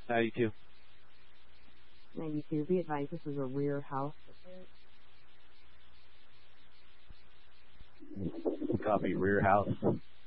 You too. 92. Be advised, this is a rear house. Copy, rear house.